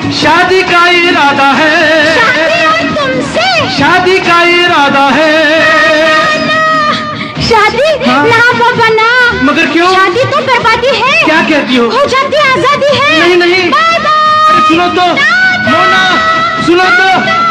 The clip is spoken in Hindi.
शादी का इरादा है, शादी और तुमसे, शादी का इरादा है। शादी ना बाबा ना। मगर क्यों? शादी तो बर्बादी है। क्या कहती हो? हो जाती आजादी है। नहीं नहीं, बाबा सुनो तो मोना, सुनो तो।